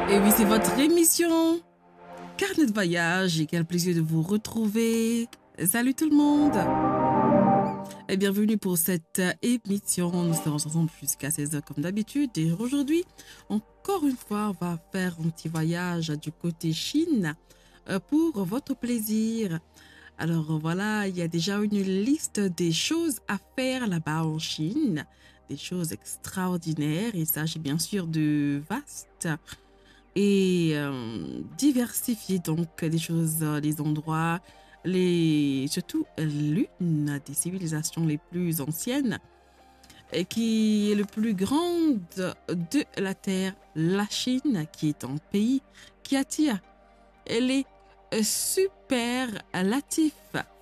Et oui, c'est votre émission Carnet de voyage et quel plaisir de vous retrouver. Salut tout le monde et bienvenue pour cette émission. Nous serons ensemble jusqu'à 16h comme d'habitude. Et aujourd'hui, encore une fois, on va faire un petit voyage du côté Chine pour votre plaisir. Alors voilà, il y a déjà une liste des choses à faire là-bas en Chine, des choses extraordinaires. Il s'agit bien sûr de vastes et diversifier donc des choses, les endroits, surtout l'une des civilisations les plus anciennes et qui est le plus grande de la Terre, la Chine, qui est un pays qui attire les superlatifs.